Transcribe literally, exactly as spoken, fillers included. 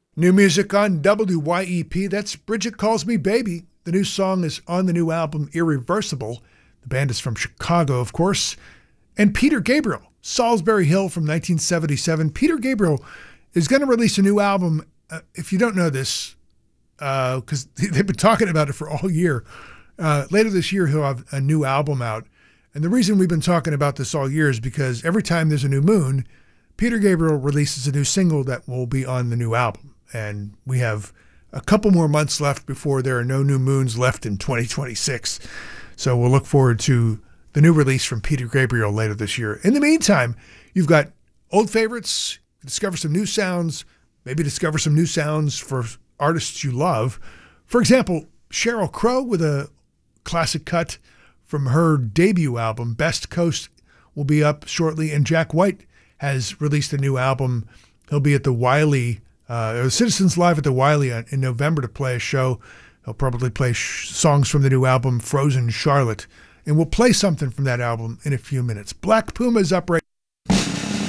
New music on W Y E P. That's Bridget Calls Me Baby. The new song is on the new album Irreversible. The band is from Chicago, of course. And Peter Gabriel, Salisbury Hill from nineteen seventy-seven. Peter Gabriel is going to release a new album. Uh, if you don't know this, because uh, they've been talking about it for all year, uh, later this year he'll have a new album out. And the reason we've been talking about this all year is because every time there's a new moon, Peter Gabriel releases a new single that will be on the new album. And we have a couple more months left before there are no new moons left in twenty twenty-six. So we'll look forward to the new release from Peter Gabriel later this year. In the meantime, you've got old favorites, discover some new sounds, maybe discover some new sounds for artists you love. For example, Sheryl Crow with a classic cut from her debut album, Best Coast, will be up shortly. And Jack White has released a new album. He'll be at the Wiley, uh, Citizens Live at the Wiley in November to play a show. He'll probably play sh- songs from the new album, Frozen Charlotte. And we'll play something from that album in a few minutes. Black Puma is up right